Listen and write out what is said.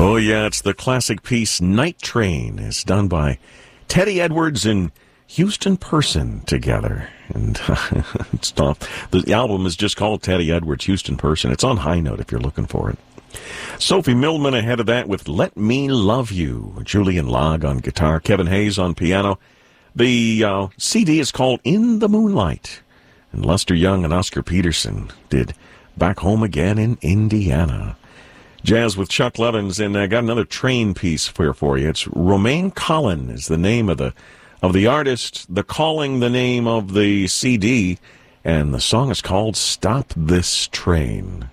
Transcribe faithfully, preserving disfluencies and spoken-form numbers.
Oh, yeah, it's the classic piece Night Train. It's done by Teddy Edwards and Houston Person together. And it's not, the album is just called Teddy Edwards, Houston Person. It's on High Note if you're looking for it. Sophie Millman ahead of that with Let Me Love You. Julian Log on guitar, Kevin Hayes on piano. The uh, C D is called In the Moonlight. And Lester Young and Oscar Peterson did Back Home Again in Indiana. Jazz with Chuck Levins, and I got another train piece for, for you. It's Romaine Collin is the name of the of the artist, the calling the name of the C D, and the song is called Stop This Train.